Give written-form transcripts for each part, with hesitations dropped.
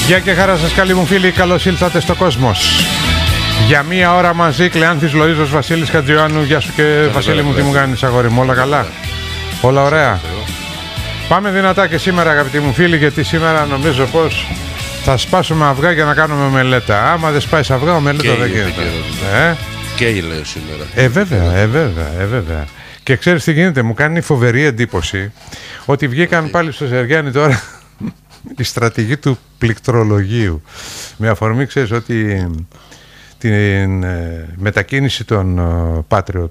Γεια και χαρά σας καλοί μου φίλοι, καλώς ήλθατε στο Κόσμος. Για μία ώρα μαζί, Κλεάνθης Λοΐζος, Βασίλης Χατζιωάννου. Γεια σου και Βασίλη μου, τι μου κάνεις αγόρι μου, όλα καλά? Όλα ωραία. Πάμε δυνατά και σήμερα αγαπητοί μου φίλοι, γιατί σήμερα νομίζω πως θα σπάσουμε αυγά για να κάνουμε μελέτα. Άμα δεν σπάσει αυγά, ο μελέτα δεν γίνεται. Και λέω σήμερα. Βέβαια. Και ξέρεις τι γίνεται, μου κάνει φοβερή εντύπωση ότι βγήκαν πάλι στο Ζεργιάννη τώρα η στρατηγή του πληκτρολογίου. Με αφορμή, ξέρεις, ότι την μετακίνηση των Patriot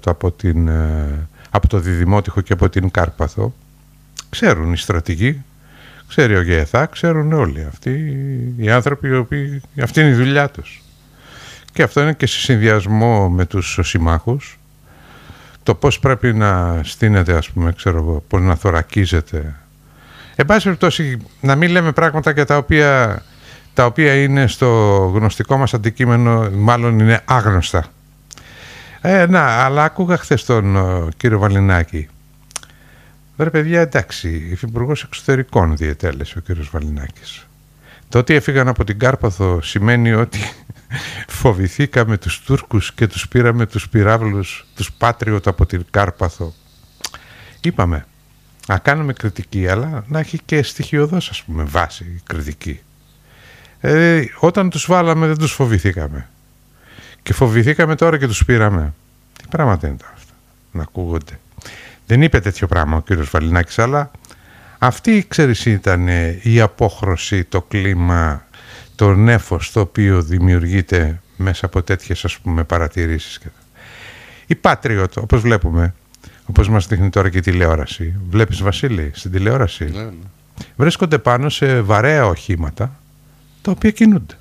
από το Διδημότυχο και από την Κάρπαθο ξέρουν οι στρατηγοί, ξέρει ο ΓΕΘΑ, ξέρουν όλοι αυτοί οι άνθρωποι οι οποίοι, αυτή είναι η δουλειά τους. Και αυτό είναι και σε συνδυασμό με τους συμμάχους, το πώς πρέπει να στείνεται, ας πούμε, ξέρω εγώ, πώς να θωρακίζεται. Εν πάση περιπτώσει, να μην λέμε πράγματα για τα οποία είναι στο γνωστικό μας αντικείμενο, μάλλον είναι άγνωστα. Αλλά άκουγα χθες τον κύριο Βαλινάκη. Ρε παιδιά, εντάξει, υφυπουργός εξωτερικών διετέλεσε ο κύριος Βαλινάκης. Το ότι έφυγαν από την Κάρπαθο σημαίνει ότι φοβηθήκαμε τους Τούρκους και τους πήραμε τους πυράβλους, τους Patriot από την Κάρπαθο. Είπαμε, να κάνουμε κριτική, αλλά να έχει και στοιχειωδώς, ας πούμε, βάση κριτική. Όταν τους βάλαμε δεν τους φοβηθήκαμε. Και φοβηθήκαμε τώρα και τους πήραμε. Τι πράγματα είναι τώρα αυτά, να ακούγονται? Δεν είπε τέτοιο πράγμα ο κύριος Βαλινάκης, αλλά αυτή, ξέρεις, ήταν η απόχρωση, το κλίμα, το νέφος το οποίο δημιουργείται μέσα από τέτοιες, ας πούμε, παρατηρήσεις. Οι Patriot, όπως βλέπουμε, όπως μας δείχνει τώρα και η τηλεόραση. Βλέπεις, Βασίλη, στην τηλεόραση? Ναι. Βρίσκονται πάνω σε βαρέα οχήματα τα οποία κινούνται.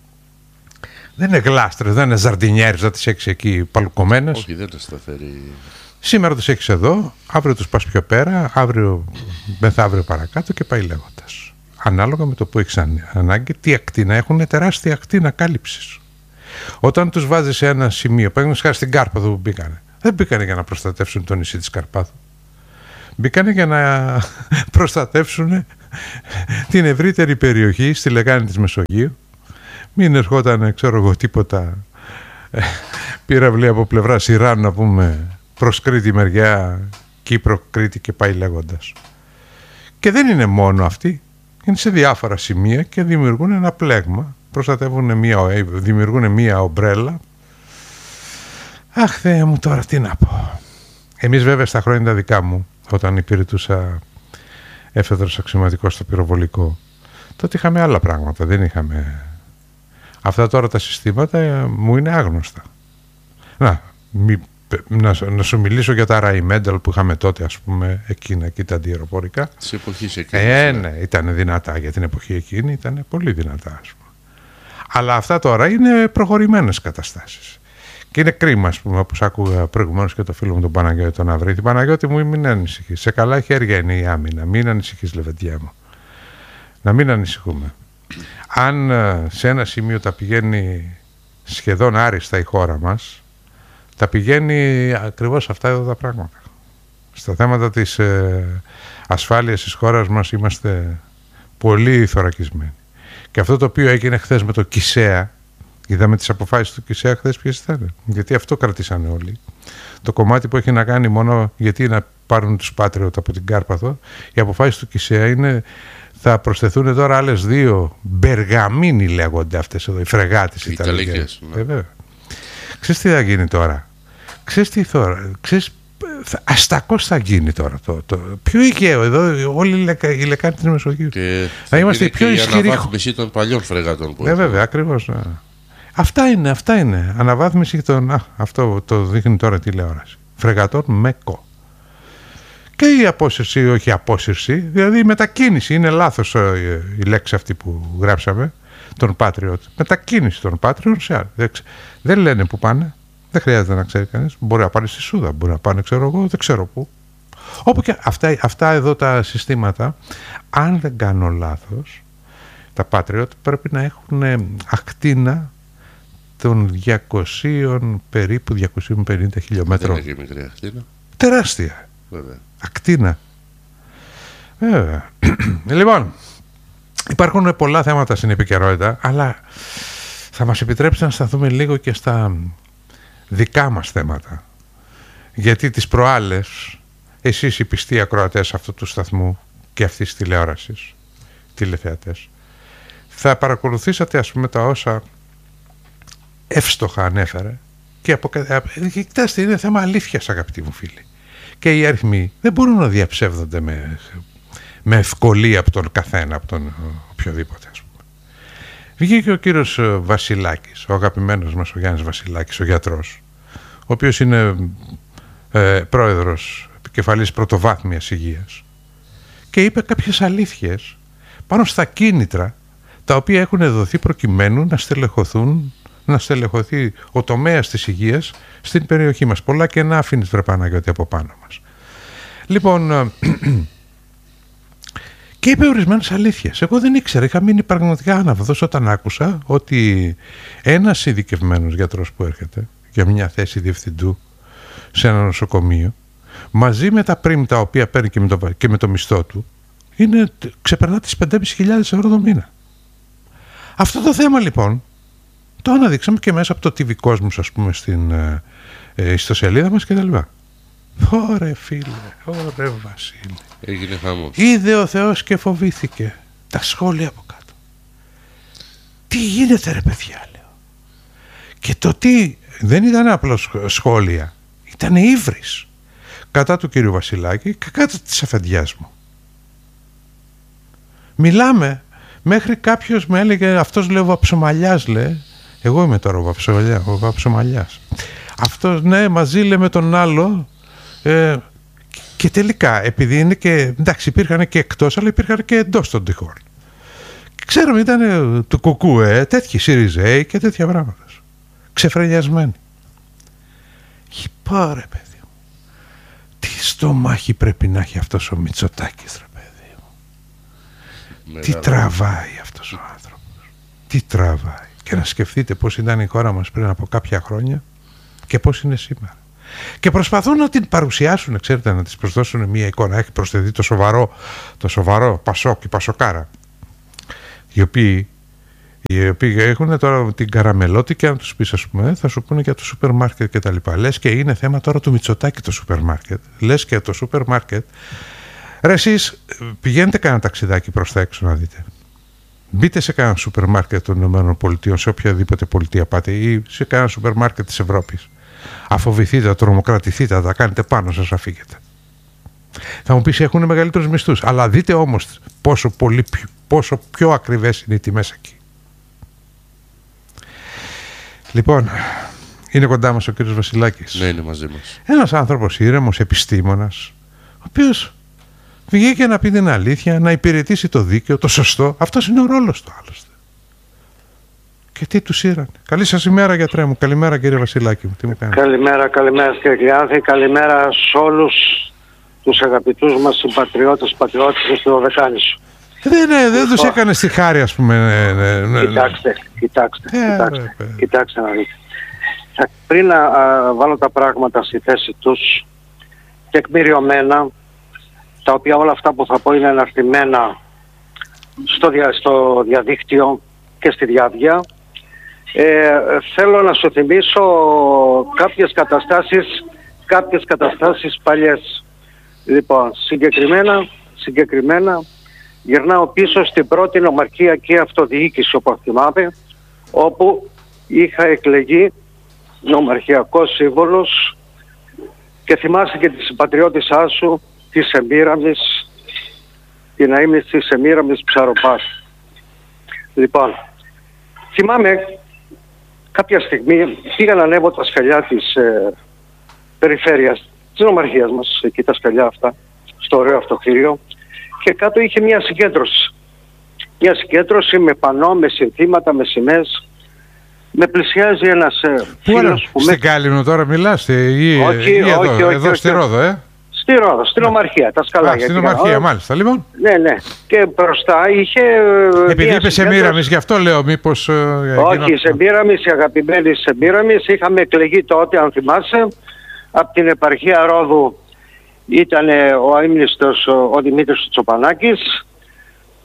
Δεν είναι γλάστρες, δεν είναι ζαρντινιέρες, δεν τις έχεις εκεί παλουκωμένες. Όχι, δεν είναι σταθερή. Σήμερα τους έχεις εδώ, αύριο τους πας πιο πέρα, αύριο μεθαύριο παρακάτω και πάει λέγοντας. Ανάλογα με το που έχεις ανάγκη, τι ακτίνα έχουν, τεράστια ακτίνα κάλυψης. Όταν τους βάζεις σε ένα σημείο, παραδείγματος χάρη στην Κάρπαθο που μπήκανε, δεν μπήκανε για να προστατεύσουν το νησί της Καρπάθου. Μπήκανε για να προστατεύσουν την ευρύτερη περιοχή στη λεκάνη της Μεσογείου. Μην ερχόταν, ξέρω εγώ, τίποτα πύραυλοι από πλευράς Ιράν, να πούμε, προς Κρήτη μεριά, Κύπρο, Κρήτη και πάει λέγοντας. Και δεν είναι μόνο αυτοί, είναι σε διάφορα σημεία και δημιουργούν ένα πλέγμα, δημιουργούν μία ομπρέλα. Αχ, Θεέ μου, τώρα τι να πω. Εμείς βέβαια στα χρόνια τα δικά μου, όταν υπηρετούσα έφεδρος αξιωματικός στο πυροβολικό, τότε είχαμε άλλα πράγματα, δεν είχαμε. Αυτά τώρα τα συστήματα μου είναι άγνωστα. Να σου μιλήσω για τα Rheinmetall που είχαμε τότε, ας πούμε, εκείνα εκεί τα αντιεροπορικά. Της εποχής εκείνης. Ναι, ήταν δυνατά για την εποχή εκείνη, ήταν πολύ δυνατά, ας πούμε. Αλλά αυτά τώρα είναι προχωρημένες καταστάσεις. Και είναι κρίμα, ας πούμε, όπως άκουγα προηγουμένως και το φίλο μου τον Παναγιώτη τον Αβρίτη. Παναγιώτη μου, μην ανησυχείς. Σε καλά χέρια είναι η άμυνα. Μην ανησυχείς, Λεβεντιά μου. Να μην ανησυχούμε. Αν σε ένα σημείο τα πηγαίνει σχεδόν άριστα η χώρα μας, τα πηγαίνει ακριβώς αυτά εδώ τα πράγματα. Στα θέματα της ασφάλειας της χώρας μας είμαστε πολύ θωρακισμένοι. Και αυτό το οποίο έγινε χθες με το ΚΙΣΕΑ, είδαμε τις αποφάσεις του ΚΙΣΕΑ χθες ποιες ήταν. Γιατί αυτό κρατήσανε όλοι. Το κομμάτι που έχει να κάνει μόνο γιατί να πάρουν τους Patriot από την Κάρπαθο, οι αποφάσεις του ΚΙΣΕΑ είναι θα προσθεθούν τώρα άλλες 2 Μπεργαμίνοι λέγονται αυτές εδώ, οι φρεγάτες Ιταλικές. Βέβαια. Ξέρεις τι θα γίνει τώρα? Ξέρεις αστακώς θα γίνει τώρα πιο οικαίο εδώ όλη η λεκάνη της Μεσογείου. Και θα είμαστε πιο ισχυροί. Η αναβάθμιση των παλιών φρεγάτων που βέβαια, ακριβώς. Αυτά είναι. Αναβάθμιση των. Αυτό το δείχνει τώρα η τηλεόραση. Φρεγατών ΜΕΚΟ. Και η απόσυρση, όχι απόσυρση, δηλαδή η μετακίνηση. Είναι λάθος η λέξη αυτή που γράψαμε, των Patriot. Μετακίνηση των Patriot σε άλλη. Δεν λένε που πάνε. Δεν χρειάζεται να ξέρει κανείς. Μπορεί να πάνε στη Σούδα, μπορεί να πάνε, ξέρω εγώ, δεν ξέρω πού. Όπου και αυτά εδώ τα συστήματα, αν δεν κάνω λάθος, τα Patriot πρέπει να έχουν ακτίνα των 200 περίπου 250 χιλιόμετρων. Δεν είναι και μικρή ακτίνα. Τεράστια. Βέβαια. Ακτίνα. Βέβαια. Λοιπόν, υπάρχουν πολλά θέματα στην επικαιρότητα, αλλά θα μας επιτρέψει να σταθούμε λίγο και στα δικά μας θέματα. Γιατί τις προάλλες, εσείς οι πιστοί ακροατές αυτού του σταθμού και αυτής της τηλεόρασης, τηλεθεατές, θα παρακολουθήσατε ας πούμε τα όσα εύστοχα ανέφερε και κοιτάστε, είναι θέμα αλήθειας, αγαπητοί μου φίλοι. Και οι αριθμοί δεν μπορούν να διαψεύδονται με ευκολία από τον καθένα, από τον οποιοδήποτε, ας πούμε. Βγήκε ο κύριος Βασιλάκης, ο αγαπημένος μας ο Γιάννης Βασιλάκης, ο γιατρός, ο οποίος είναι πρόεδρος επικεφαλής πρωτοβάθμιας υγείας, και είπε κάποιες αλήθειες πάνω στα κίνητρα τα οποία έχουν δοθεί προκειμένου να στελεχωθεί ο τομέας της υγείας στην περιοχή μας. Πολλά και να αφήνεις, βρε Παναγιώτη, από πάνω μας. Λοιπόν, και είπε ορισμένες αλήθειες. Εγώ δεν ήξερα, είχα μείνει πραγματικά άναυδος όταν άκουσα ότι ένας ειδικευμένος γιατρός που έρχεται για μια θέση διευθυντού σε ένα νοσοκομείο, μαζί με τα πριμ τα οποία παίρνει και με το μισθό του, ξεπερνά τις 5.500 ευρώ το μήνα. Αυτό το θέμα λοιπόν το αναδείξαμε και μέσα από το TV Κόσμος, ας πούμε, στην ιστοσελίδα μας κτλ. Ωρε φίλε, ωρε Βασίλη. Έγινε χαμός. Είδε ο Θεός και φοβήθηκε. Τα σχόλια από κάτω. Τι γίνεται, ρε παιδιά, λέω. Και το τι δεν ήταν απλώς σχόλια, ήταν ύβρις κατά του κύριου Βασιλάκη και κατά της αφεντιάς μου. Μιλάμε, μέχρι κάποιος με έλεγε, αυτός λέει ο Βαψομαλιάς, λέει. Εγώ είμαι τώρα ο Βαψομαλιάς. Αυτός, ναι, μαζί λέει με τον άλλο. Και τελικά, επειδή είναι και, εντάξει, υπήρχαν και εκτός, αλλά υπήρχαν και εντός των τυχών. Ξέρουμε, ήταν του κουκού, τέτοιοι ΣΥΡΙΖΑΙ και τέτοια πράγματα. Ξεφρενιασμένοι. Πάρε, παιδί μου, τι στομάχι πρέπει να έχει αυτός ο Μητσοτάκης, ρε παιδί μου. Τι τραβάει αυτός ο άνθρωπος. Τι τραβάει. Και να σκεφτείτε πώς ήταν η χώρα μας πριν από κάποια χρόνια και πώς είναι σήμερα. Και προσπαθούν να την παρουσιάσουν, ξέρετε, να της προσδώσουν μια εικόνα. Έχει προσθεθεί το σοβαρό Πασόκ και Πασοκάρα, οι οποίοι έχουν τώρα την καραμελώτη, και αν τους πεις, ας πούμε, θα σου πούνε για το σούπερ μάρκετ και τα λοιπά. Λες και είναι θέμα τώρα του Μητσοτάκη το σούπερ μάρκετ. Λες και το σούπερ μάρκετ. Ρε εσείς πηγαίνετε κανένα ταξιδάκι προς τα έξω να δείτε. Μπείτε σε κανένα σούπερ μάρκετ των ΗΠΑ, σε οποιαδήποτε πολιτεία πάτε, ή σε κανένα σούπερ μάρκετ της Ευρώπης. Αφοβηθείτε, τρομοκρατηθείτε, θα τα κάνετε πάνω σας, αφήγετε. Θα μου πεις έχουν μεγαλύτερους μισθούς, αλλά δείτε όμως πόσο πιο ακριβές είναι οι τιμές εκεί. Λοιπόν, είναι κοντά μας ο κύριος Βασιλάκης. Ναι, είναι μαζί μας. Ένας άνθρωπος ήρεμος, επιστήμονας, ο οποίος βγήκε να πει την αλήθεια, να υπηρετήσει το δίκαιο, το σωστό. Αυτός είναι ο ρόλος του, άλλωστε. Και τι τους ήραν. Καλή σας ημέρα, γιατρέ μου. Καλημέρα, κύριε Βασιλάκη μου. Τι μου κάνετε? Καλημέρα, κύριε Κλειάνθη. Καλημέρα σε όλους τους αγαπητούς μας συμπατριώτες, πατριώτες του Δωδεκάνησου. Δεν τους έκανε στη χάρη, ας πούμε. Κοιτάξτε να δείτε. Πριν να βάλω τα πράγματα στη θέση τους, τεκμηριωμένα, τα οποία όλα αυτά που θα πω είναι αναρτημένα στο διαδίκτυο και στη διάβια, θέλω να σου θυμίσω κάποιες καταστάσεις παλιές. Λοιπόν, συγκεκριμένα γυρνάω πίσω στην πρώτη νομαρχιακή αυτοδιοίκηση, όπως θυμάμαι, όπου είχα εκλεγεί νομαρχιακός σύμβολος, και θυμάσαι και τη συμπατριώτησά σου, τη Σεμίραμης, την αείμνης της Σεμίραμης Ψαροπάς. Λοιπόν, θυμάμαι κάποια στιγμή πήγα να ανέβω τα σκαλιά της περιφέρειας, της νομαρχίας μας, εκεί τα σκαλιά αυτά, στο ωραίο αυτοκίνητο, και κάτω είχε μια συγκέντρωση. Μια συγκέντρωση με πανό, με συνθήματα, με σημαίες. Με πλησιάζει ένας φίλος που... Στην Κάλυμνο τώρα μιλάς ή εδώ στη Ρόδο, Στη Ρόδο, στην Ομαρχία, τα σκαλάκια. Στην Ομαρχία, μάλιστα, λοιπόν. Ναι. Και μπροστά είχε... Επειδή είπε Σεμίραμης, γι' αυτό λέω, μήπως... Όχι, Σεμίραμης, η αγαπημένη Σεμίραμης. Είχαμε εκλεγεί τότε, αν θυμάσαι, από την επαρχία Ρόδου. Ήταν ο αείμνηστος ο Δημήτρης Τσοπανάκης.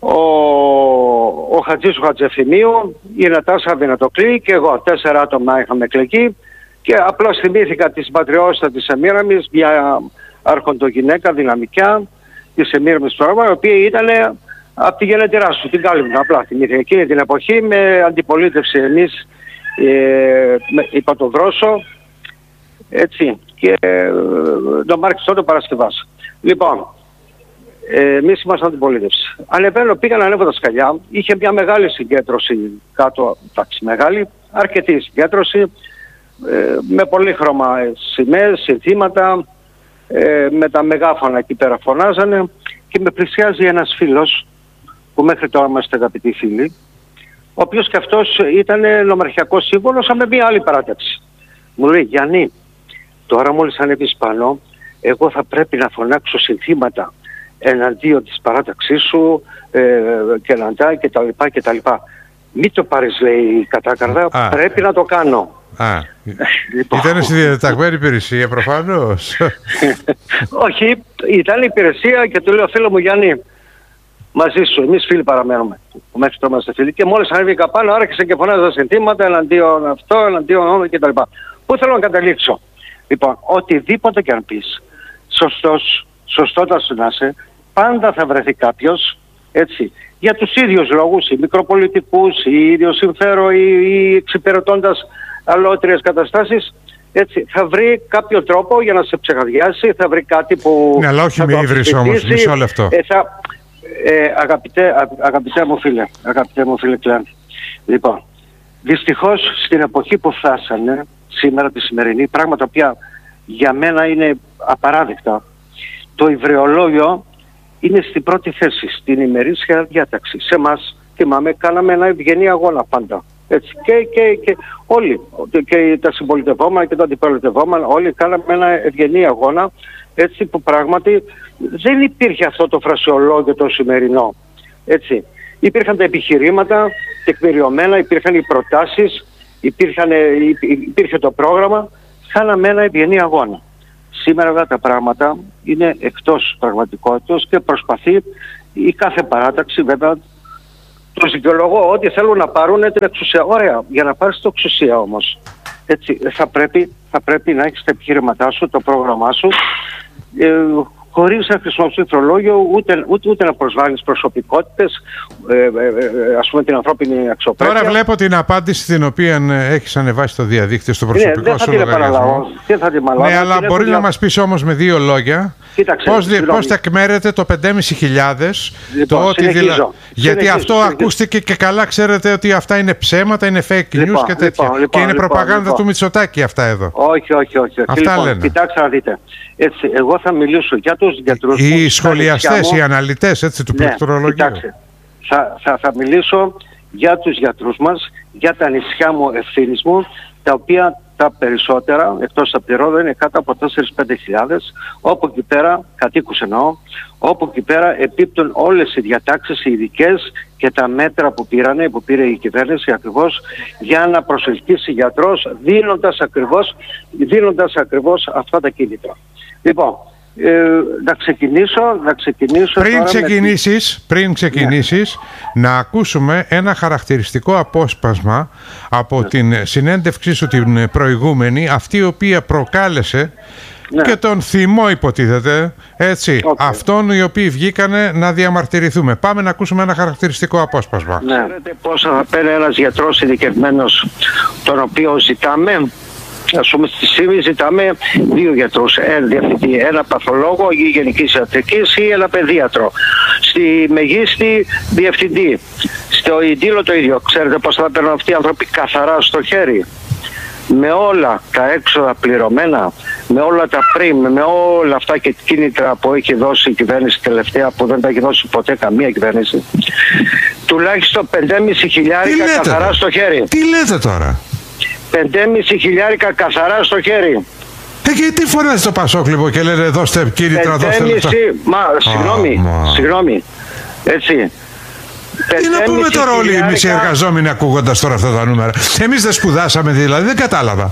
ο Χατζής ο Χατζευθυμίου, η Νατάσα Βινατοκλή και εγώ. 4 άτομα είχαμε εκλεγεί και απλώς θυμήθηκα τη συμπατριώστα της Εμίραμης, μια αρχοντογυναίκα δυναμικά της Εμίραμης Πρόγραμμα, η οποία ήταν από τη γενετηρά σου, την Κάλυμνα. Απλά θυμήθηκα εκείνη την εποχή με αντιπολίτευση εμείς υπό τον Δρόσο, έτσι, και τον Μάρκης τότε Παρασκευάς. Λοιπόν, εμείς ήμασταν αντιπολίτευση. Πήγα να ανέβω τα σκαλιά, είχε μια μεγάλη συγκέντρωση κάτω, εντάξει, μεγάλη, αρκετή συγκέντρωση, με πολύχρωμα σημαίες, συνθήματα, με τα μεγάφωνα εκεί πέρα φωνάζανε και με πλησιάζει ένας φίλος, που μέχρι τώρα είμαστε αγαπητοί φίλοι, ο οποίος και αυτός ήταν νομαρχιακός σύμβολος με μια άλλη παράταξη. Μου λέει, Γιάννη, τώρα μόλις ανέβεις πάνω, εγώ θα πρέπει να φωνάξω συνθήματα εναντίον της παράταξής σου και εναντά και τα λοιπά. Μην το πάρεις, λέει, κατάκαρδα, πρέπει να το κάνω. Λοιπόν. Ήταν στη διαταγμένη υπηρεσία προφανώς. Όχι, ήταν υπηρεσία και του λέω, φίλο μου Γιάννη, μαζί σου, εμείς φίλοι παραμένουμε. Μέχρι τώρα είμαστε φίλοι. Και μόλις ανέβηκα πάνω, άρχισε και φωνάζα συνθήματα εναντίον αυτό, εναντίον κτλ. Πού θέλω να καταλήξω? Λοιπόν, οτιδήποτε και αν πεις, σωστότας να είσαι, πάντα θα βρεθεί κάποιος, έτσι, για τους ίδιους λόγους, οι μικροπολιτικούς, οι ιδιοσυμφέρον, ή εξυπηρετώντας αλότριες καταστάσεις, έτσι, θα βρει κάποιο τρόπο για να σε ψεχαδιάσει, θα βρει κάτι που... Ναι, αλλά όχι με ύβρις όμως, μισό λεπτό. Αγαπητέ μου φίλε Κλάντη, λοιπόν, δυστυχώς στην εποχή που φτάσανε, σήμερα τη σημερινή, πράγματα τα οποία για μένα είναι απαράδεκτα, το υβρεολόγιο είναι στην πρώτη θέση, στην ημερήσια διάταξη. Σε εμάς, θυμάμαι, κάναμε ένα ευγενή αγώνα πάντα. Έτσι, και όλοι, και τα συμπολιτευόμενα και τα αντιπολιτευόμενα, όλοι κάναμε ένα ευγενή αγώνα, έτσι, που πράγματι δεν υπήρχε αυτό το φρασιολόγιο το σημερινό. Έτσι. Υπήρχαν τα επιχειρήματα τεκμηριωμένα, υπήρχαν οι προτάσεις, υπήρχε το πρόγραμμα, κάναμε ένα ευγενή αγώνα. Σήμερα βέβαια τα πράγματα είναι εκτός πραγματικότητας και προσπαθεί η κάθε παράταξη, βέβαια, το δικαιολογώ ότι θέλουν να πάρουν την εξουσία. Ωραία, για να πάρεις την εξουσία όμως, έτσι, θα πρέπει να έχεις τα επιχειρηματά σου, το πρόγραμμά σου, χωρίς να χρησιμοποιήσεις τρολόγιο, ούτε να προσβάλλεις προσωπικότητες, ας πούμε την ανθρώπινη αξιοπρέπεια. Τώρα βλέπω την απάντηση την οποία έχεις ανεβάσει στο διαδίκτυο, στο προσωπικό σου λογαριασμό. Ναι, αλλά μπορείς να μας πεις όμως με 2 λόγια. Κοίταξε, πώς θα εκμέρεται το 5.500, λοιπόν, γιατί αυτό ακούστηκε και καλά, ξέρετε ότι αυτά είναι ψέματα, είναι fake news και τέτοια. Και είναι προπαγάνδα του Μητσοτάκη αυτά εδώ. Όχι. Αυτά λένε. Κοιτάξτε να δείτε. Έτσι, εγώ θα μιλήσω για τους γιατρούς. Οι σχολιαστές, οι αναλυτές, έτσι, του πληκτρολογίου. Κοιτάξτε, θα μιλήσω για τους γιατρούς μας, για τα νησιά μου ευθύνης μου, τα οποία τα περισσότερα, εκτός από τη Ρόδο, είναι κάτω από 4-5 όπου εκεί πέρα, κατοίκους εννοώ, όπου εκεί πέρα επίπτουν όλες οι διατάξεις, οι ειδικές και τα μέτρα που πήρε η κυβέρνηση ακριβώς για να προσελκύσει γιατρός, δίνοντας ακριβώς αυτά τα κίνητρα. Λοιπόν, να ξεκινήσω πριν ξεκινήσεις, να ακούσουμε ένα χαρακτηριστικό απόσπασμα από την συνέντευξή σου την προηγούμενη, αυτή η οποία προκάλεσε και τον θυμό, υποτίθεται, έτσι, αυτών οι οποίοι βγήκανε να διαμαρτυρηθούμε. Πάμε να ακούσουμε ένα χαρακτηριστικό απόσπασμα. Ξέρετε πόσα θα παίρνει ένας γιατρός ειδικευμένος, τον οποίο ζητάμε? Ας πούμε στη ΣΥΜΗ ζητάμε 2 γιατρούς, ένα διευθυντή, ένα παθολόγο ή γενικής ιατρικής ή ένα παιδίατρο. Στη Μεγίστη διευθυντή. Στο Ιδήλο το ίδιο. Ξέρετε πώς θα παίρνουν αυτοί οι άνθρωποι καθαρά στο χέρι? Με όλα τα έξοδα πληρωμένα, με όλα τα πριμ, με όλα αυτά και κίνητρα που έχει δώσει η κυβέρνηση τελευταία, που δεν τα έχει δώσει ποτέ καμία κυβέρνηση, τουλάχιστον 5.500 καθαρά στο χέρι. Τι λέτε τώρα? 5.500 καθαρά στο χέρι. Και τι φορές το Πασόκληπο και λένε δώστε κίνητρα, δώστε λεπτά. Συγγνώμη. Έτσι. Τι να πούμε τώρα όλοι εμείς οι εργαζόμενοι ακούγοντας τώρα αυτά τα νούμερα? Εμείς δεν σπουδάσαμε δηλαδή, δεν κατάλαβα.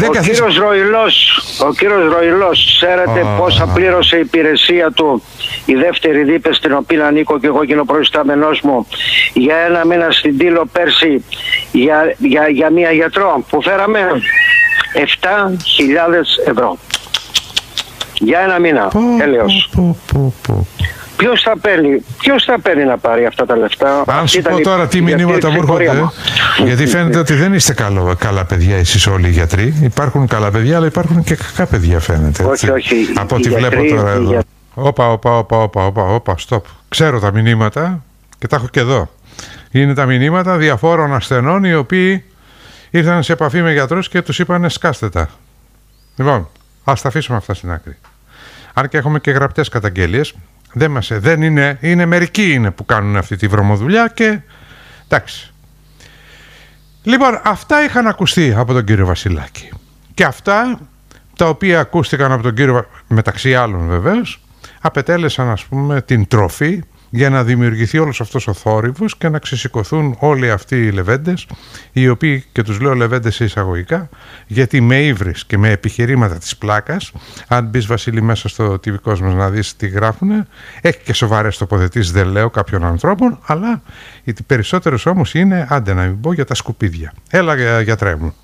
Ο κύριος Ροϊλός, ξέρετε πόσα πλήρωσε η υπηρεσία του η δεύτερη δίπε στην οποία ανήκω και εγώ και ο προϊστάμενός μου για ένα μήνα στην Τήλο πέρσι για μία γιατρό που φέραμε? 7.000 ευρώ. Για ένα μήνα. Έλεος. Ποιος θα παίρνει να πάρει αυτά τα λεφτά? Αν σου πω τώρα τι μηνύματα μου έρχονται, γιατί φαίνεται ότι δεν είστε καλά παιδιά εσείς όλοι οι γιατροί. Υπάρχουν καλά παιδιά, αλλά υπάρχουν και κακά παιδιά, φαίνεται. Όχι. Από ό,τι βλέπω τώρα εδώ. Όπα, stop. Ξέρω τα μηνύματα και τα έχω και εδώ. Είναι τα μηνύματα διαφόρων ασθενών οι οποίοι ήρθαν σε επαφή με γιατρούς και τους είπανε σκάστε τα. Λοιπόν, ας τα αφήσουμε αυτά στην άκρη. Αν και έχουμε και γραπτές καταγγελίες, δεν είναι μερικοί είναι που κάνουν αυτή τη βρωμοδουλειά και εντάξει. Λοιπόν, αυτά είχαν ακουστεί από τον κύριο Βασιλάκη. Και αυτά τα οποία ακούστηκαν από τον κύριο, μεταξύ άλλων βεβαίως, απετέλεσαν ας πούμε την τροφή για να δημιουργηθεί όλος αυτός ο θόρυβος και να ξεσηκωθούν όλοι αυτοί οι λεβέντες, οι οποίοι, και τους λέω λεβέντες εισαγωγικά, γιατί με ύβρις και με επιχειρήματα της πλάκας, αν μπεις Βασίλη μέσα στο TV Κόσμος να δεις τι γράφουνε, έχει και σοβαρές τοποθετήσεις, δεν λέω, κάποιων ανθρώπων, αλλά οι περισσότερες όμως είναι, άντε να μην πω, για τα σκουπίδια. Έλα γιατρέ μου.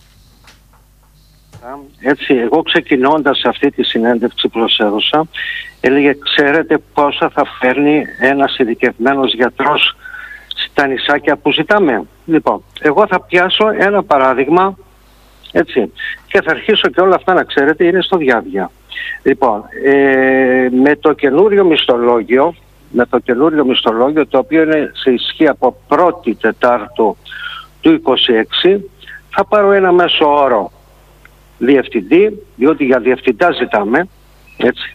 Έτσι, εγώ ξεκινώντας αυτή τη συνέντευξη που σας έδωσα, έλεγε ξέρετε πόσα θα παίρνει ένας ειδικευμένος γιατρός στα νησάκια που ζητάμε? Λοιπόν, εγώ θα πιάσω ένα παράδειγμα, έτσι, και θα αρχίσω και όλα αυτά να ξέρετε είναι στο διάβια. Λοιπόν, με το καινούριο μισθολόγιο, το οποίο είναι σε ισχύ από 1η Τετάρτου του 26, θα πάρω ένα μέσο όρο διευθυντή, διότι για διευθυντά ζητάμε, έτσι,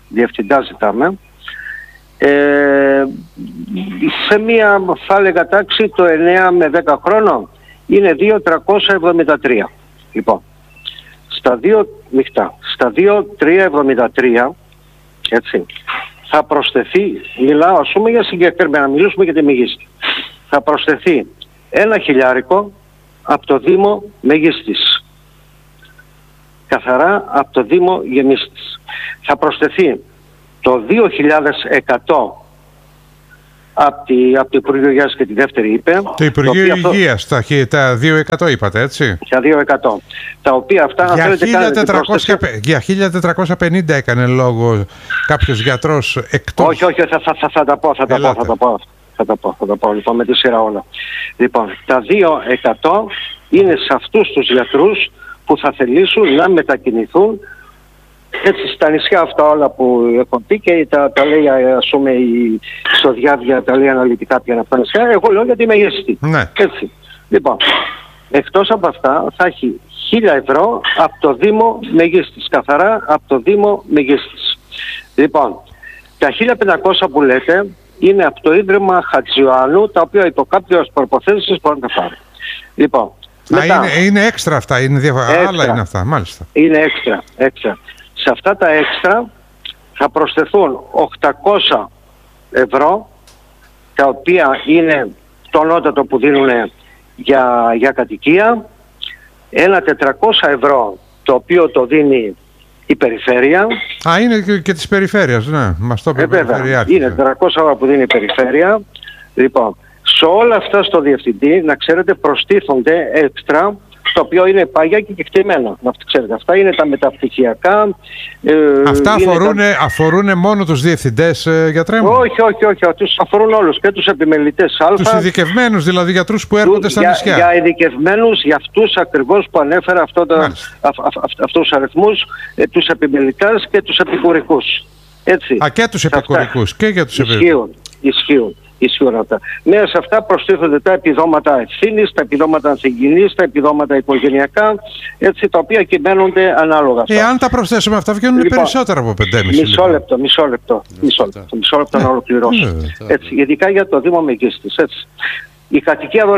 σε μία θα έλεγα τάξη το 9 με 10 χρόνο είναι 2.373. Λοιπόν, στα 2.373, έτσι, θα προσθεθεί, μιλάω ας πούμε για συγκεκριμένα, μιλήσουμε για τη Μεγίστη, θα προσθεθεί 1.000 από το Δήμο Μεγίστης. Καθαρά από το Δήμο Γεμίστης. Θα προσθεθεί το 2.100 από το Υπουργείο Υγείας και τη δεύτερη είπε. Το Υπουργείο Υγείας, τα 2.100 είπατε, έτσι. Τα 2.100. Τα οποία αυτά για 1.450 έκανε λόγο κάποιος γιατρός εκτός. Όχι, θα τα πω λοιπόν με τη σειρά όλα. Λοιπόν, τα 2.100 είναι σε αυτούς τους γιατρούς που θα θελήσουν να μετακινηθούν έτσι στα νησιά αυτά όλα που έχω πει και τα λέει ας πούμε στο διάβια, τα λέει αναλυτικά πια αυτά νησιά. Εγώ λέω για τη Μεγιστή. Ναι. Έτσι. Λοιπόν, εκτός από αυτά θα έχει 1.000 ευρώ από το Δήμο Μεγίστης, καθαρά από το Δήμο Μεγίστης. Λοιπόν, τα 1.500 που λέτε είναι από το Ίδρυμα Χατζιωάννου, τα οποία υπό κάποιες προποθέσεις μπορεί να τα πάρει. Λοιπόν, είναι έξτρα αυτά, άλλα είναι αυτά, μάλιστα. Είναι έξτρα. Σε αυτά τα έξτρα θα προσθεθούν 800 ευρώ, τα οποία είναι το ανώτατο που δίνουν για κατοικία, ένα 400 ευρώ το οποίο το δίνει η περιφέρεια. Είναι και της περιφέρειας, ναι, μας το είπε περιφερειάρχη. Είναι 400 ευρώ που δίνει η περιφέρεια. Λοιπόν, σε όλα αυτά στο διευθυντή, να ξέρετε, προστίθονται έξτρα, το οποίο είναι πάγια και κεκτημένα. Να ξέρετε, αυτά είναι τα μεταπτυχιακά. Αυτά αφορούν μόνο τους διευθυντές, γιατρέ μου? Όχι, τους αφορούν όλους, και τους επιμελητές α. Τους ειδικευμένους δηλαδή γιατρούς που έρχονται στα νησιά. Για ειδικευμένους, για αυτούς ακριβώς που ανέφερα αυτούς τους αριθμούς, τους επιμελητές και τους επικουρικούς. Έτσι. Και τους επικουρικούς και για τους επικουρικούς. Ισχύουν αυτά. Μέσα σε αυτά προστίθονται τα επιδόματα ευθύνης, τα επιδόματα ανθυγιεινής, τα επιδόματα οικογενειακά, έτσι, τα οποία κυμαίνονται ανάλογα. Αν τα προσθέσουμε αυτά βγαίνουν περισσότερα από 5,5. Μισό λεπτό να ολοκληρώσω. Έτσι, ειδικά για το Δήμο Μεγίστης. Έτσι. Η κατοικία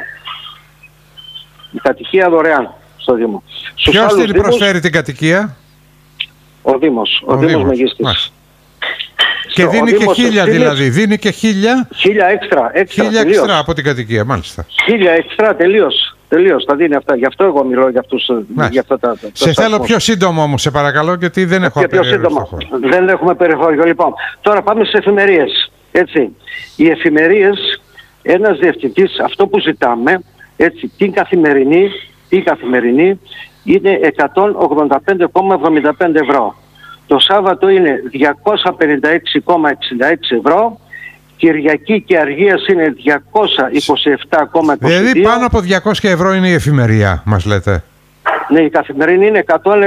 δωρεάν στο Δήμο. Ποιος την προσφέρει την κατοικία? Ο Δήμος Μεγίστης. Και δίνει και 1.000 δηλαδή. Δίνει και 1.000. 1.000 1.000 έξτρα από την κατοικία, μάλιστα. 1.000 έξτρα τελείως. Θα δίνει αυτά. Γι' αυτό εγώ μιλώ για αυτούς. Για αυτά τα σε θέλω πιο σύντομο όμως, σε παρακαλώ, γιατί δεν έχω περιθώριο. Δεν έχουμε περιθώριο. Λοιπόν, τώρα πάμε στις εφημερίες. Έτσι. Οι εφημερίες, ένας διευθυντής, αυτό που ζητάμε, έτσι, την καθημερινή είναι 185,75 ευρώ. Το Σάββατο είναι 256,66 ευρώ. Κυριακή και Αργίας είναι 227,22. Δηλαδή πάνω από 200 ευρώ είναι η εφημερία, μας λέτε. Ναι, η καθημερινή είναι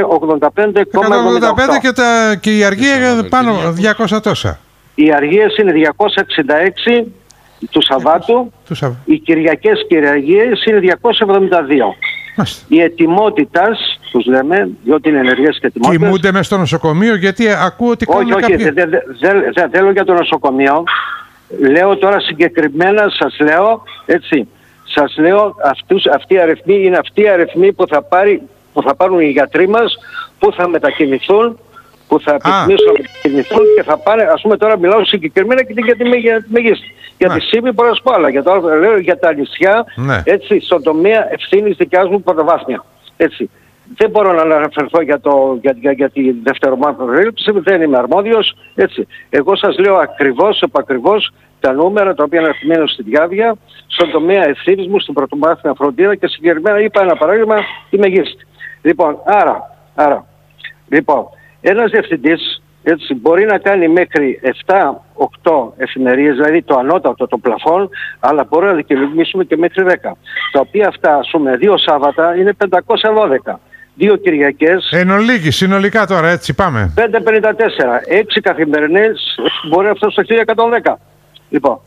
185,78. Και η Αργία πάνω 200 τόσα. Οι Αργίες είναι 266 του Σαββάτου. Οι Κυριακές και οι Αργίες είναι 272. Οι ετοιμότητας, τους λέμε, διότι είναι ενεργές και ετοιμότητες. Κοιμούνται μέσα στο νοσοκομείο, γιατί ακούω ότι όχι, δεν λέω για το νοσοκομείο. Λέω τώρα συγκεκριμένα, σας λέω αυτοί οι αριθμοί είναι αυτοί οι αριθμοί που θα πάρουν οι γιατροί μας, που θα μετακινηθούν, που θα επιθυμήσουν να μετακινηθούν και θα πάνε, ας πούμε τώρα μιλάω συγκεκριμένα και για τη Μεγίστη. Για τη Σύμβη μπορώ να σου πω άλλα, λέω για τα νησιά, έτσι, στον τομέα ευθύνης δικιάς μου πρωτοβάθμια. Έτσι. Δεν μπορώ να αναφερθώ για τη δευτερομάθηση πρόληψη, δεν είμαι αρμόδιος. Έτσι. Εγώ σας λέω επακριβώς τα νούμερα τα οποία αναφερθούν στη διάβια, στον τομέα ευθύνης μου, στην πρωτοβάθμια φροντίδα και συγκεκριμένα είπα ένα παράδειγμα, τη Μεγίστη. Λοιπόν, άρα, ένας διευθυντής έτσι, μπορεί να κάνει μέχρι 7-8 εφημερίες, δηλαδή το ανώτατο, το πλαφόν, αλλά μπορεί να δικαιολογήσουμε και μέχρι 10. Τα οποία αυτά, ας πούμε, 2 Σάββατα είναι 512. 2 Κυριακές. Εν ολίγη, συνολικά τώρα, έτσι πάμε. 554. 6 καθημερινές μπορεί να φτάσει στο 1110. Λοιπόν,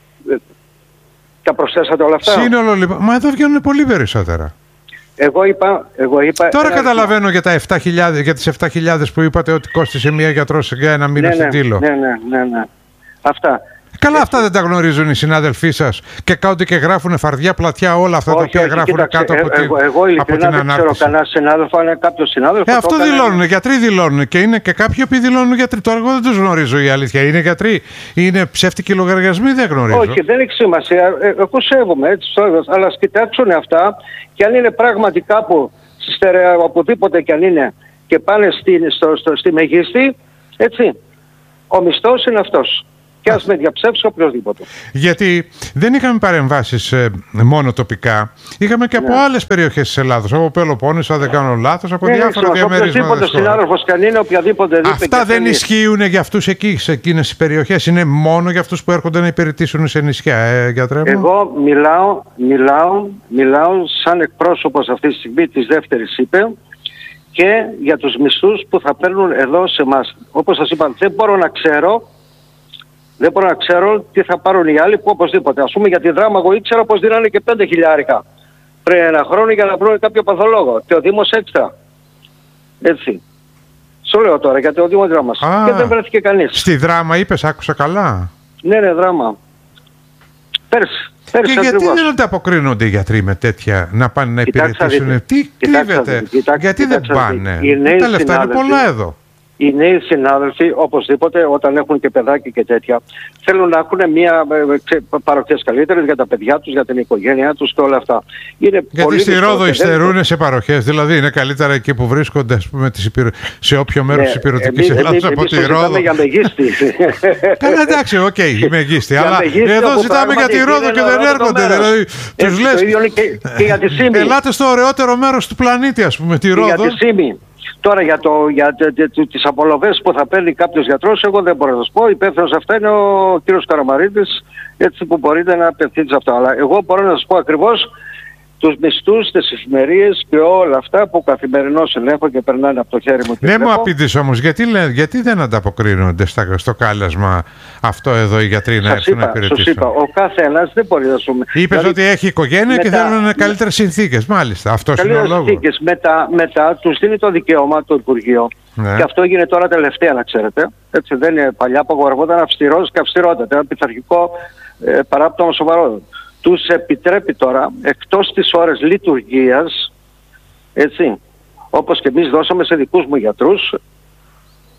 τα προσθέσατε όλα αυτά. Σύνολο λοιπόν. Μα εδώ βγαίνουν πολύ περισσότερα. Εγώ είπα. Τώρα καταλαβαίνω για τα 7.000, για τις 7.000 που είπατε ότι κόστησε μία γιατρός για ένα μήνα στην Τήλο. Ναι. Αυτά. Καλά, αυτά δεν τα γνωρίζουν οι συνάδελφοί σας και κάνονται και γράφουν φαρδιά πλατιά όλα αυτά τα οποία γράφουν κάτω από την ανάρτηση. Εγώ ειλικρινά δεν ξέρω κανένα συνάδελφο, αν είναι κάποιος συνάδελφος. Αυτό δηλώνουν, γιατροί δηλώνουν και είναι και κάποιοι που δηλώνουν γιατροί. Τώρα εγώ δεν τους γνωρίζω, η αλήθεια. Είναι γιατροί, είναι ψεύτικοι λογαριασμοί, δεν γνωρίζω. Όχι, δεν έχει σημασία. Εγώ σέβομαι έτσι, αλλά κοιτάξουν αυτά και αν είναι πράγματι κάπου οπουδήποτε κι αν είναι και πάνε στη Μεγίστη, έτσι, ο μισθός είναι αυτός. Και ας με διαψεύσει οποιοδήποτε. Γιατί δεν είχαμε παρεμβάσεις μόνο τοπικά. Είχαμε και από άλλες περιοχές της Ελλάδος. Από Πελοπόννησο, αν δεν κάνω λάθος, από διάφορα διαμερίσματα. Οποιοδήποτε συνάδελφος καν είναι, οποιαδήποτε δίπλα. Αυτά δεν ισχύουν για αυτούς εκεί, σε εκείνες τις περιοχές. Είναι μόνο για αυτούς που έρχονται να υπηρετήσουν σε νησιά, γιατρέ μου. Εγώ μιλάω σαν εκπρόσωπος αυτή τη στιγμή της δεύτερης ΥΠΕ και για τους μισθούς που θα παίρνουν εδώ σε εμάς. Όπως σας είπα, δεν μπορώ να ξέρω τι θα πάρουν οι άλλοι που οπωσδήποτε. Ας πούμε για τη Δράμα εγώ ήξερα πως δίνανε και 5.000 πριν ένα χρόνο για να βρουν κάποιο παθολόγο. Και ο Δήμος έξτρα. Έτσι. Σου λέω τώρα γιατί ο Δήμος Δράμας. Και δεν βρέθηκε κανείς. Στη Δράμα είπες, άκουσα καλά. Ναι, Δράμα. Πέρσι. Και γιατί δεν ανταποκρίνονται οι γιατροί με τέτοια να πάνε να υπηρετήσουν? Τι κρύβεται? Γιατί δεν πάνε? Τα λεφτά είναι πολλά εδώ. Οι νέοι συνάδελφοι, οπωσδήποτε, όταν έχουν και παιδάκι και τέτοια, θέλουν να έχουν παροχές καλύτερες για τα παιδιά τους, για την οικογένειά τους και όλα αυτά. Γιατί στη Ρόδο υστερούν σε παροχές, δηλαδή είναι καλύτερα εκεί που βρίσκονται, ας πούμε, σε όποιο μέρος της υπηρετικής Ελλάδας από τη Ρόδο. Εμείς για Μεγίστη. Καλά, εντάξει, οκ, η Μεγίστη, αλλά εδώ ζητάμε για τη Ρόδο και δεν έρχονται. Δηλαδή, τους λες, ελάτε στο ωραιότερο μέρος του πλανήτη, ας πούμε, τη Ρόδο. Τώρα για τις απολοβές που θα παίρνει κάποιος γιατρός, εγώ δεν μπορώ να σας πω. Υπεύθυνος αυτά είναι ο κύριος Καραμαρίτης, έτσι που μπορείτε να απευθύνετε σε αυτό. Αλλά εγώ μπορώ να σας πω ακριβώς τους μισθούς, τις εφημερίες και όλα αυτά που καθημερινώς ελέγχω και περνάνε από το χέρι μου. Δεν μου απειλείς όμως, γιατί δεν ανταποκρίνονται στο κάλεσμα αυτό εδώ οι γιατροί να έρθουν να υπηρετήσουν? Σας είπα, ο κάθε ένας δεν μπορεί να σου... Είπες ότι έχει οικογένεια και θέλουν καλύτερες συνθήκες, μάλιστα. Αυτός είναι ο λόγος. Συνθήκες. Μετά τους δίνει το δικαίωμα το Υπουργείο. Ναι. Και αυτό έγινε τώρα τελευταία, να ξέρετε. Έτσι δεν είναι παλιά, απαγορευόταν αυστηρός και αυστηρότατα. Ένα πειθαρχικό παράπτωμα σοβαρό. Τους επιτρέπει τώρα, εκτός τις ώρες λειτουργίας, έτσι, όπως και εμείς δώσαμε σε δικούς μου γιατρούς,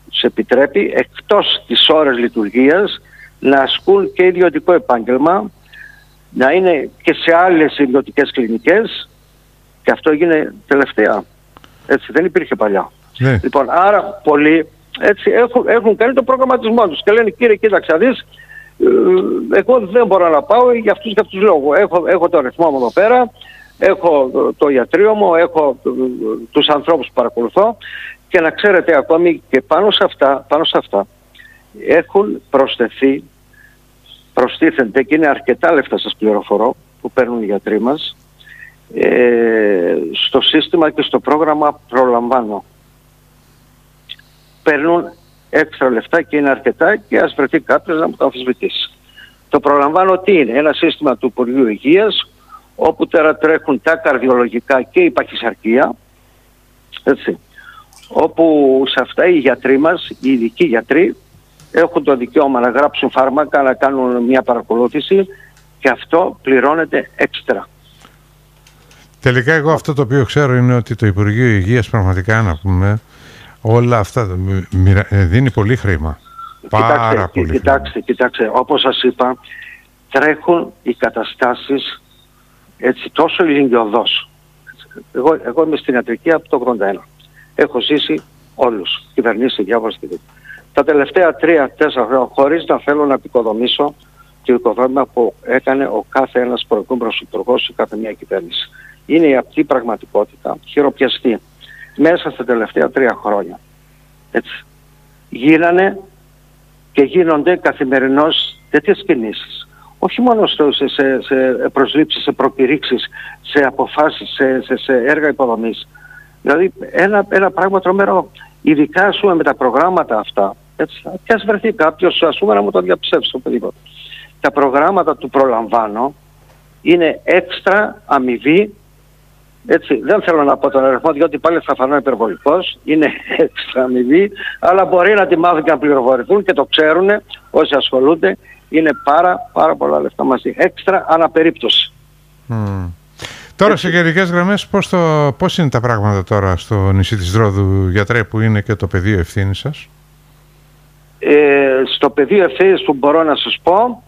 τους επιτρέπει εκτός τις ώρες λειτουργίας να ασκούν και ιδιωτικό επάγγελμα, να είναι και σε άλλες ιδιωτικές κλινικές, και αυτό έγινε τελευταία. Έτσι, δεν υπήρχε παλιά. Ναι. Λοιπόν, άρα πολλοί έτσι έχουν κάνει το προγραμματισμό τους και λένε, κύριε, κοίταξε να δεις, εγώ δεν μπορώ να πάω για αυτούς και αυτούς λόγους. Έχω το αριθμό μου εδώ πέρα, έχω το ιατρείο μου, έχω τους ανθρώπους που παρακολουθώ, και να ξέρετε ακόμη και πάνω σε αυτά έχουν προστίθενται, και είναι αρκετά λεφτά, σας πληροφορώ, που παίρνουν οι γιατροί μας στο σύστημα και στο πρόγραμμα Προλαμβάνω. Παίρνουν έξτρα λεφτά και είναι αρκετά, και ας βρεθεί κάποιος να μου το αμφισβητήσει. Το Προλαμβάνω τι είναι? Ένα σύστημα του Υπουργείου Υγείας, όπου τώρα τρέχουν τα καρδιολογικά και η παχυσαρκία, έτσι, όπου σε αυτά οι γιατροί μας, οι ειδικοί γιατροί, έχουν το δικαίωμα να γράψουν φάρμακα, να κάνουν μια παρακολούθηση, και αυτό πληρώνεται έξτρα. Τελικά εγώ αυτό το οποίο ξέρω είναι ότι το Υπουργείο Υγείας, πραγματικά να πούμε, όλα αυτά δίνει πολύ χρήμα. Πάρα πολύ χρήμα. Κοιτάξτε, όπως σας είπα, τρέχουν οι καταστάσεις έτσι τόσο ηλικιωδώς. Εγώ είμαι στην ιατρική από το 81. Έχω ζήσει όλους, κυβερνήσει διάφορες και τα τελευταία 3-4 χρόνια, χωρίς να θέλω να επικοδομήσω το οικοδόμημα που έκανε ο κάθε ένας προηγούμενος υπουργός σε κάθε μια κυβέρνηση. Είναι η απτή πραγματικότητα, χειροπιαστή, μέσα στα τελευταία 3 χρόνια. Έτσι. Γίνανε και γίνονται καθημερινώς τέτοιες κινήσεις. Όχι μόνο σε προσλήψεις, σε προκηρύξεις, σε αποφάσεις, σε έργα υποδομής. Δηλαδή ένα πράγμα τρομερό. Ειδικά ας πούμε με τα προγράμματα αυτά, έτσι, και ας βρεθεί κάποιος ας πούμε να μου το διαψεύσει οποιοδήποτε. Τα προγράμματα του Προλαμβάνω είναι έξτρα αμοιβή, έτσι, δεν θέλω να πω τον αριθμό διότι πάλι θα φανώ υπερβολικός, είναι έξτρα αμοιβή, αλλά μπορεί να τη μάθουν και να πληροφορηθούν και το ξέρουν όσοι ασχολούνται, είναι πάρα πολλά λεφτά μαζί, έξτρα αναπερίπτωση. Τώρα σε γενικές γραμμές πώς είναι τα πράγματα τώρα στο νησί της Ρόδου, γιατρέ, που είναι και το πεδίο ευθύνης σας? Στο πεδίο ευθύνης που μπορώ να σας πω,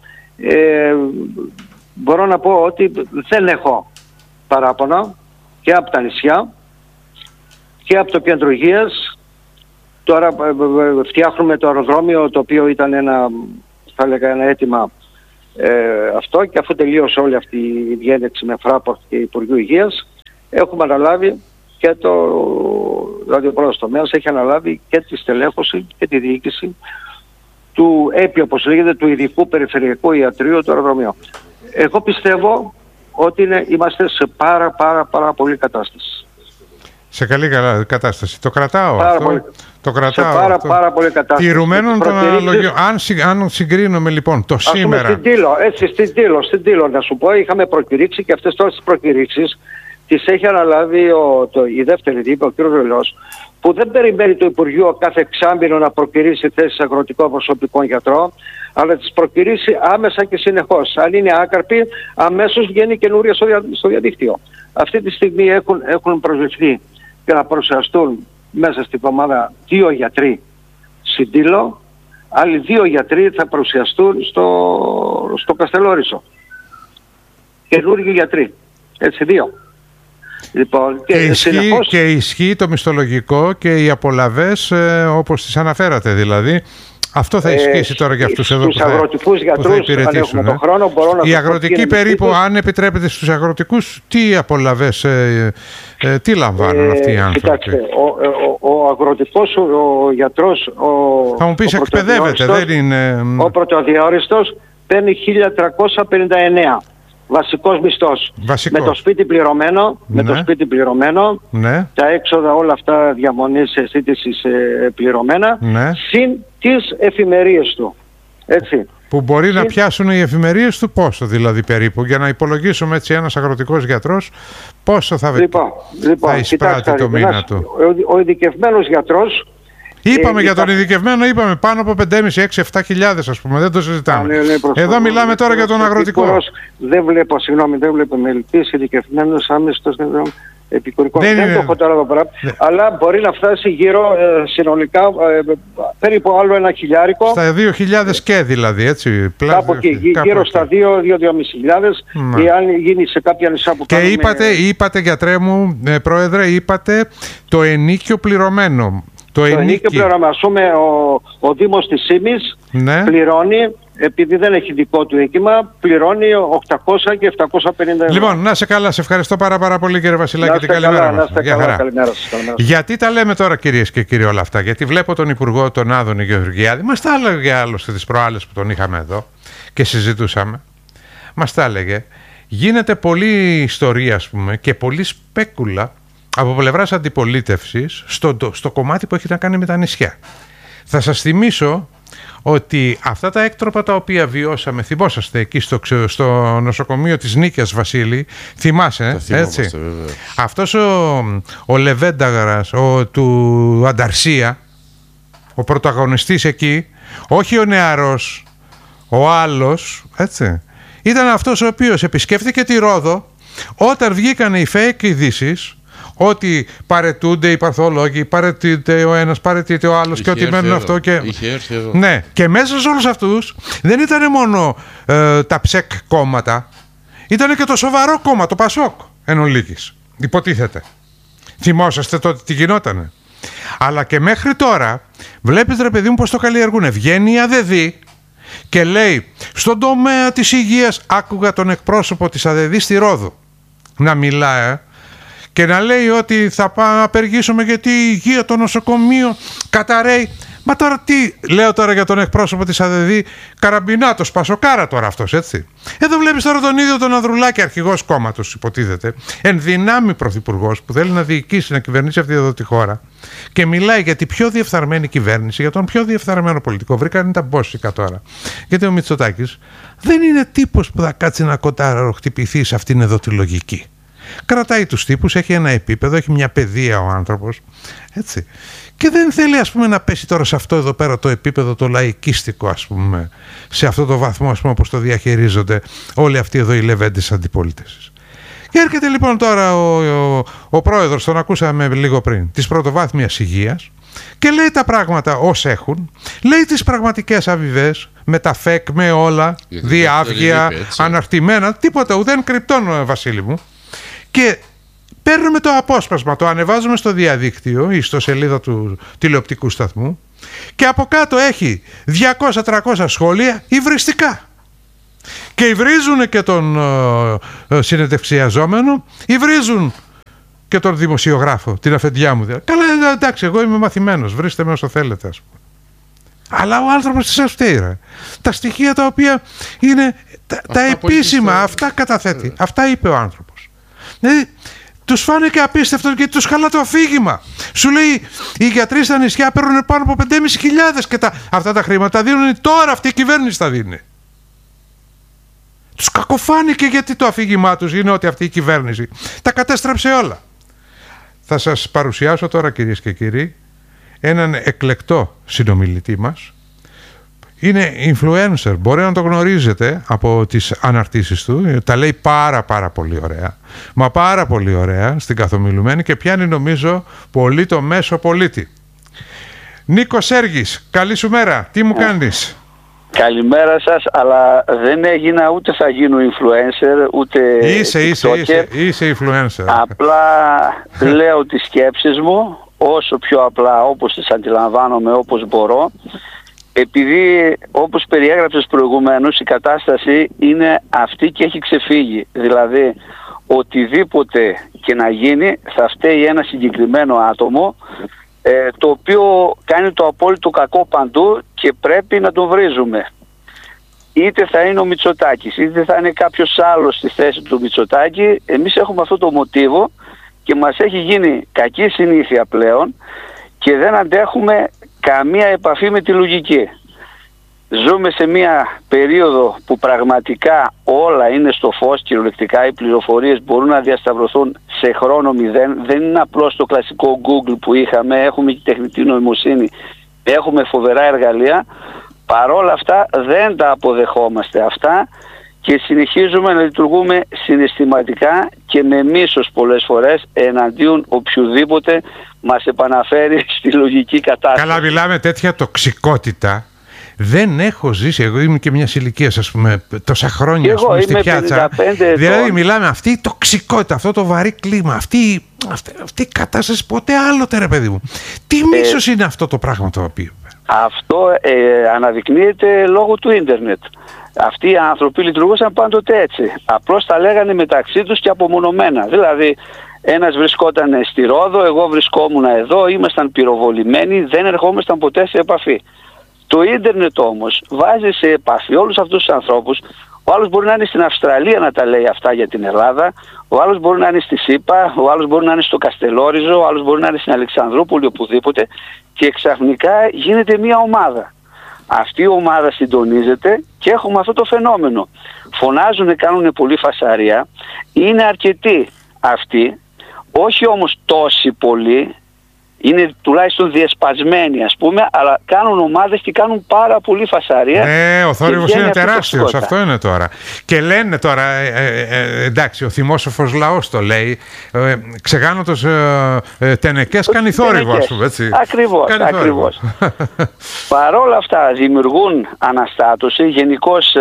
μπορώ να πω ότι δεν έχω παράπονα και από τα νησιά και από το κέντρο υγείας. Τώρα φτιάχνουμε το αεροδρόμιο, το οποίο ήταν ένα αίτημα αυτό, και αφού τελείωσε όλη αυτή η διένεξη με Fraport και Υπουργείου Υγείας, έχουμε αναλάβει και δηλαδή ο πρώτος τομέας έχει αναλάβει και τη στελέχωση και τη διοίκηση του ΕΠΙ, όπως λέγεται, του Ειδικού Περιφερειακού Ιατρείου του αεροδρομίου. Εγώ πιστεύω ότι είμαστε σε πάρα πολύ κατάσταση. Σε καλή κατάσταση. Το κρατάω αυτό. Το κρατάω σε πάρα πολύ κατάσταση. Τηρουμένων των αναλογιών. Αν συγκρίνουμε λοιπόν το σήμερα. Στην Τήλο να σου πω, είχαμε προκηρύξει, και αυτές τώρα τις προκηρύξεις τις έχει αναλάβει η δεύτερη δίπλα, ο κ. Βελός, που δεν περιμένει το Υπουργείο κάθε εξάμηνο να προκηρύσει θέσεις αγροτικών προσωπικών γιατρών, αλλά τις προκηρύσει άμεσα και συνεχώς. Αν είναι άκαρπη, αμέσως βγαίνει καινούρια στο διαδίκτυο. Αυτή τη στιγμή έχουν προσληφθεί και να παρουσιαστούν μέσα στην εβδομάδα 2 γιατροί στην Τήλο, άλλοι 2 γιατροί θα παρουσιαστούν στο Καστελόρισο. Καινούργιοι γιατροί. Έτσι, 2. Λοιπόν, και ισχύει το μισθολογικό και οι απολαβές όπως τις αναφέρατε, δηλαδή. Αυτό θα ισχύσει τώρα για αυτούς εδώ που θα υπηρετήσουν. Το χρόνο, μπορώ να οι αγροτικοί περίπου, αν επιτρέπετε στους αγροτικούς, τι απολαβές, τι λαμβάνουν αυτοί οι άνθρωποι? Κοιτάξτε, ο αγροτικός, ο γιατρός, θα μου πεις εκπαιδεύεται, δεν είναι... Ο πρωτοδιόριστος παίρνει 1.359. Βασικός μισθός. Με το σπίτι πληρωμένο, ναι. Τα έξοδα όλα αυτά διαμονής, σύντησης πληρωμένα, ναι. Συν τις εφημερίες του. Έτσι. Που μπορεί να πιάσουν οι εφημερίες του πόσο δηλαδή περίπου, για να υπολογίσουμε έτσι ένας αγροτικός γιατρός πόσο θα εισπράττει το μήνα του. Ο ειδικευμένος γιατρός, είπαμε για τον ειδικευμένο, είπαμε πάνω από 5.500-6.000-7.000 ας πούμε, δεν το συζητάμε. Εδώ μιλάμε τώρα για τον αγροτικό. Δεν βλέπω μελητής, ειδικευμένος, άμεστος, επικουρικό. Δεν το έχω τώρα εδώ πέρα. Αλλά μπορεί να φτάσει γύρω συνολικά περίπου άλλο 1.000. Στα 2.000 και δηλαδή, έτσι. Κάπου εκεί, γύρω στα 2.000-2.500. Ή αν γίνει σε κάποια νησιά που κάνουμε... Και είπατε, γιατρέ μου, πρόεδρε, είπατε το ενίκιο πληρωμένο. Το ενίκιο πληρωμένο. Ας πούμε, ο Δήμος της Σύμης πληρώνει, επειδή δεν έχει δικό του οίκημα, πληρώνει 800 και 750 ευρώ. Λοιπόν, να σε καλά, σε ευχαριστώ πάρα πολύ, κύριε Βασιλάκη, την καλημέρα μας. Καλημέρα σας. Γιατί τα λέμε τώρα, κυρίες και κύριοι, όλα αυτά? Γιατί βλέπω τον Υπουργό, τον Άδωνη Γεωργιάδη, μας τα έλεγε άλλωστε τις προάλλες που τον είχαμε εδώ και συζητούσαμε. Μας τα έλεγε. Γίνεται πολλή ιστορία, ας πούμε, και πολλή σπέκουλα από πλευράς αντιπολίτευσης στο κομμάτι που έχει να κάνει με τα νησιά. Θα σας θυμίσω ότι αυτά τα έκτροπα τα οποία βιώσαμε, θυμόσαστε εκεί στο νοσοκομείο της Νίκαιας, Βασίλη, θυμάσαι, έτσι? Αυτός ο Λεβένταγαρας, του Ανταρσία, ο πρωταγωνιστής εκεί, όχι ο νεαρός, ο άλλος, έτσι, ήταν αυτός ο οποίος επισκέφθηκε τη Ρόδο όταν βγήκαν οι fake ειδήσεις ότι παρετούνται οι παθολόγοι, παρετείται ο ένας, παρετείται ο άλλος και ότι μένουν αυτό και... Είχε έρθει εδώ. Ναι, και μέσα σε όλους αυτούς δεν ήταν μόνο τα ψεκ κόμματα, ήταν και το σοβαρό κόμμα, το Πασόκ εν ολίγης, υποτίθεται. Θυμόσαστε τότε τι γινότανε? Αλλά και μέχρι τώρα βλέπεις, ρε παιδί μου, πως το καλλιεργούνε. Βγαίνει η ΑΔΕΔΗ και λέει στον τομέα της υγείας, άκουγα τον εκπρόσωπο της ΑΔΕΔΗ στη Ρόδο να μιλάει και να λέει ότι θα απεργήσουμε γιατί η υγεία των νοσοκομείων καταραίει. Μα τώρα τι λέω τώρα για τον εκπρόσωπο της ΑΔΕΔΗ? Καραμπινάτος, πασοκάρα τώρα αυτός, έτσι. Εδώ βλέπεις τώρα τον ίδιο τον Ανδρουλάκη, αρχηγός κόμματος υποτίθεται, εν δυνάμει πρωθυπουργός που θέλει να διοικήσει, να κυβερνήσει αυτή εδώ τη χώρα και μιλάει για την πιο διεφθαρμένη κυβέρνηση, για τον πιο διεφθαρμένο πολιτικό. Βρήκαν τα μπόσικα τώρα. Γιατί ο Μητσοτάκης δεν είναι τύπος που θα κάτσει να κονταροχτυπηθεί σε αυτήν εδώ τη λογική. Κρατάει τους τύπους, έχει ένα επίπεδο, έχει μια παιδεία ο άνθρωπος, έτσι. Και δεν θέλει, ας πούμε, να πέσει τώρα σε αυτό εδώ πέρα το επίπεδο το λαϊκίστικο, ας πούμε, σε αυτό το βαθμό, ας πούμε, όπως το διαχειρίζονται όλοι αυτοί εδώ οι λεβέντες αντιπολίτευσης. Και έρχεται λοιπόν τώρα ο πρόεδρος, τον ακούσαμε λίγο πριν, της πρωτοβάθμιας υγείας και λέει τα πράγματα ως έχουν, λέει τις πραγματικές αμοιβές, με τα ΦΕΚ, με όλα, διάβγεια, αναρτημένα, τίποτα, ουδέν κρυπτών, Βασίλη μου. Και παίρνουμε το απόσπασμα, το ανεβάζουμε στο διαδίκτυο ή στο σελίδα του τηλεοπτικού σταθμού και από κάτω έχει 200-300 σχόλια υβριστικά. Και υβρίζουν και τον συνεντευξιαζόμενο, υβρίζουν και τον δημοσιογράφο, την αφεντιά μου. Καλά, εντάξει, εγώ είμαι μαθημένος, βρίστε με όσο θέλετε, ας πούμε. Αλλά ο άνθρωπος της αυστήρα. Τα στοιχεία τα οποία είναι τα επίσημα, αυτά καταθέτει. Αυτά είπε ο άνθρωπος. Δηλαδή, τους φάνηκε απίστευτο γιατί τους χαλά το αφήγημα. Σου λέει οι γιατροί στα νησιά παίρνουν πάνω από 5.500 και αυτά τα χρήματα δίνουν τώρα, αυτή η κυβέρνηση τα δίνει. Τους κακοφάνηκε γιατί το αφήγημά τους είναι ότι αυτή η κυβέρνηση τα κατέστρεψε όλα. Θα σας παρουσιάσω τώρα, κυρίες και κύριοι, έναν εκλεκτό συνομιλητή μας. Είναι influencer, μπορεί να το γνωρίζετε από τις αναρτήσεις του, τα λέει πάρα πολύ ωραία, μα πάρα πολύ ωραία στην καθομιλουμένη και πιάνει νομίζω πολύ το μέσο πολίτη. Νίκο Σέργης, καλή σου μέρα, τι μου κάνεις? Καλημέρα σας, αλλά δεν έγινα ούτε θα γίνω influencer, ούτε Είσαι influencer. Απλά λέω τις σκέψεις μου, όσο πιο απλά, όπως τις αντιλαμβάνομαι, όπως μπορώ. Επειδή, όπως περιέγραψες προηγουμένως, η κατάσταση είναι αυτή και έχει ξεφύγει. Δηλαδή, οτιδήποτε και να γίνει θα φταίει ένα συγκεκριμένο άτομο, το οποίο κάνει το απόλυτο κακό παντού και πρέπει να τον βρίζουμε. Είτε θα είναι ο Μητσοτάκης, είτε θα είναι κάποιος άλλος στη θέση του Μητσοτάκη. Εμείς έχουμε αυτό το μοτίβο και μας έχει γίνει κακή συνήθεια πλέον και δεν αντέχουμε καμία επαφή με τη λογική. Ζούμε σε μια περίοδο που πραγματικά όλα είναι στο φως, κυριολεκτικά οι πληροφορίες μπορούν να διασταυρωθούν σε χρόνο μηδέν. Δεν είναι απλώς το κλασικό Google που είχαμε, έχουμε και τεχνητή νοημοσύνη, έχουμε φοβερά εργαλεία. Παρόλα αυτά δεν τα αποδεχόμαστε αυτά και συνεχίζουμε να λειτουργούμε συναισθηματικά και με μίσος πολλές φορές εναντίον οποιοδήποτε μας επαναφέρει στη λογική κατάσταση. Καλά, μιλάμε τέτοια τοξικότητα. Δεν έχω ζήσει, εγώ είμαι και μιας ηλικίας, ας πούμε, τόσα χρόνια, ας πούμε, στη πιάτσα. Δηλαδή μιλάμε αυτή η τοξικότητα, αυτό το βαρύ κλίμα, αυτή η κατάσταση ποτέ άλλοτε, ρε παιδί μου. Τι μίσος είναι αυτό το πράγμα το οποίο? Αυτό αναδεικνύεται λόγω του ίντερνετ. Αυτοί οι άνθρωποι λειτουργούσαν πάντοτε έτσι. Απλώς τα λέγανε μεταξύ τους και απομονωμένα. Δηλαδή ένας βρισκόταν στη Ρόδο, εγώ βρισκόμουν εδώ, ήμασταν πυροβολημένοι, δεν ερχόμασταν ποτέ σε επαφή. Το ίντερνετ όμως βάζει σε επαφή όλους αυτούς τους ανθρώπους. Ο άλλος μπορεί να είναι στην Αυστραλία να τα λέει αυτά για την Ελλάδα, ο άλλος μπορεί να είναι στη ΣΥΠΑ, ο άλλος μπορεί να είναι στο Καστελόριζο, ο άλλος μπορεί να είναι στην Αλεξανδρούπολη, οπουδήποτε, και ξαφνικά γίνεται μια ομάδα. Αυτή η ομάδα συντονίζεται και έχουμε αυτό το φαινόμενο. Φωνάζουν, κάνουν πολύ φασαρία, είναι αρκετοί αυτοί, όχι όμως τόσοι πολλοί, είναι τουλάχιστον διασπασμένοι, ας πούμε, αλλά κάνουν ομάδες και κάνουν πάρα πολύ φασαρία. Ο θόρυβος είναι τεράστιος, αυτό είναι τώρα. Και λένε τώρα, εντάξει, ο θυμόσοφος λαός το λέει, ξεγάνωτος τενεκές κάνει θόρυβο, ας πούμε, έτσι. Ακριβώς. Παρόλα αυτά δημιουργούν αναστάτωση, γενικώς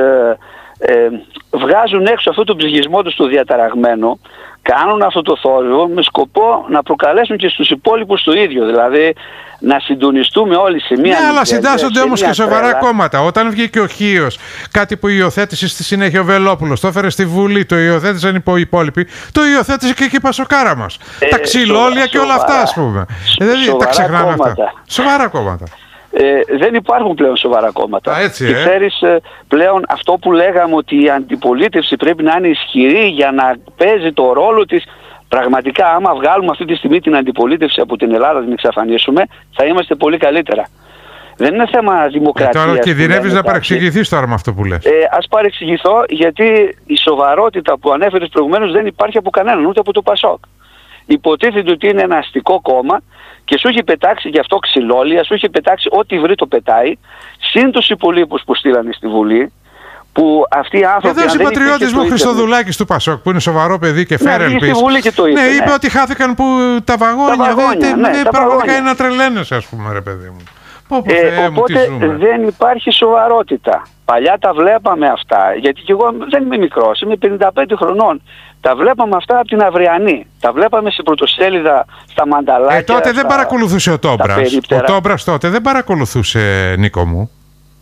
βγάζουν έξω αυτό το ψυχισμό τους το διαταραγμένο, κάνουν αυτό το θόρυβο με σκοπό να προκαλέσουν και στους υπόλοιπους το ίδιο, δηλαδή να συντονιστούμε όλοι σε μία... Ναι, αλλά συντάσσονται όμως και σοβαρά κόμματα. Όταν βγήκε ο Χίος, κάτι που υιοθέτησε στη συνέχεια ο Βελόπουλος, το έφερε στη Βουλή, το υιοθέτησαν οι υπόλοιποι, το υιοθέτησε και η Πασοκάρα μας. Τα ξυλόλια και όλα αυτά, ας πούμε. Δηλαδή τα ξεχνάμε αυτά. Σοβαρά κόμματα. Δεν υπάρχουν πλέον σοβαρά κόμματα. Έτσι, και ξέρεις, πλέον αυτό που λέγαμε ότι η αντιπολίτευση πρέπει να είναι ισχυρή για να παίζει το ρόλο της, πραγματικά άμα βγάλουμε αυτή τη στιγμή την αντιπολίτευση από την Ελλάδα, την εξαφανίσουμε, θα είμαστε πολύ καλύτερα. Δεν είναι θέμα δημοκρατίας. Τώρα κινδυνεύεις να παρεξηγηθείς τώρα με αυτό που λες. Ας παρεξηγηθώ, γιατί η σοβαρότητα που ανέφερες προηγουμένως δεν υπάρχει από κανέναν, ούτε από το ΠΑΣΟΚ. Υποτίθεται ότι είναι ένα αστικό κόμμα και σου έχει πετάξει γι' αυτό ξυλόλια, σου έχει πετάξει ό,τι βρει το πετάει, συν τους υπολείπους που στείλανε στη Βουλή, που αυτοί οι άνθρωποι... Εδώ συμπατριώτης μου Χριστοδουλάκης του ΠΑΣΟΚ, που είναι σοβαρό παιδί και φέρε ελπίς. Ναι, είπε ότι χάθηκαν τα βαγόνια, πραγματικά είναι να τρελαίνεσαι, ας πούμε, ρε παιδί μου. Οπότε δεν υπάρχει σοβαρότητα. Παλιά τα βλέπαμε αυτά, γιατί και εγώ δεν είμαι μικρός, είμαι 55 χρονών. Τα βλέπαμε αυτά από την Αυριανή. Τα βλέπαμε σε πρωτοσέλιδα, στα μανταλάκια. Τότε δεν παρακολουθούσε ο Τόμπρας. Ο Τόμπρας τότε δεν παρακολουθούσε, Νίκο μου.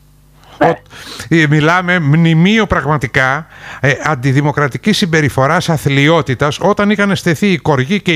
Μιλάμε μνημείο πραγματικά αντιδημοκρατικής συμπεριφοράς, αθλιότητας, όταν είχαν στεθεί οι κοργοί και